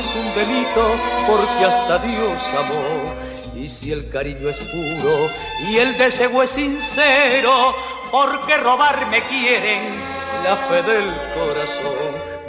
es un delito porque hasta Dios amó. Y si el cariño es puro y el deseo es sincero, porque robarme quieren la fe del corazón.